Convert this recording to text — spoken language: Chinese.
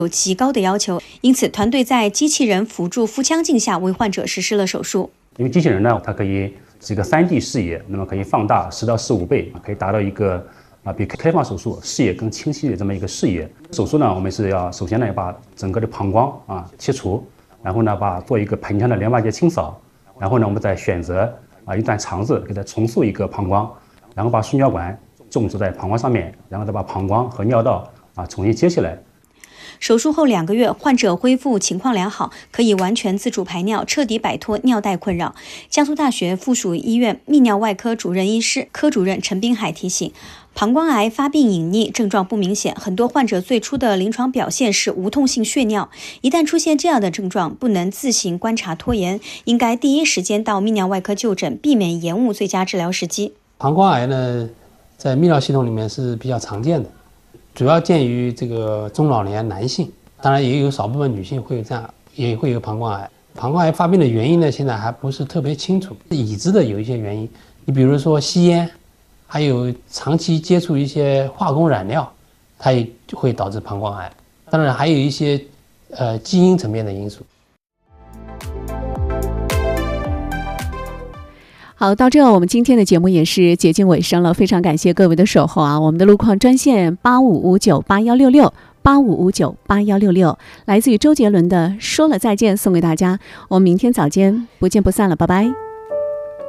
有极高的要求，因此团队在机器人辅助腹腔镜下为患者实施了手术。 因为机器人呢，它可以这个3D 视野，那么可以放大10到15倍，可以达到一个比开放手术视野更清晰的这么一个视野。手术呢，我们是要首先呢把整个的膀胱切除，然后呢做一个盆腔的淋巴结清扫，然后呢我们再选择一段肠子给它重塑一个膀胱，然后把输尿管种植在膀胱上面，然后再把膀胱和尿道重新接起来。 手术后2个月，患者恢复情况良好，可以完全自主排尿，彻底摆脱尿袋困扰。江苏大学附属医院泌尿外科主任医师、科主任陈滨海提醒，膀胱癌发病隐匿，症状不明显，很多患者最初的临床表现是无痛性血尿。一旦出现这样的症状，不能自行观察拖延，应该第一时间到泌尿外科就诊，避免延误最佳治疗时机。 膀胱癌呢，在泌尿系统里面是比较常见的，主要见于这个中老年男性，当然也有少部分女性会有也会有膀胱癌。膀胱癌发病的原因呢，现在还不是特别清楚。已知的有一些原因，你比如说吸烟，还有长期接触一些化工染料，它也会导致膀胱癌。当然还有一些基因层面的因素。 好，到这我们今天的节目也是接近尾声了，非常感谢各位的守候啊！我们的路况专线85598166，85598166，来自于周杰伦的《说了再见》送给大家，我们明天早间不见不散了，拜拜。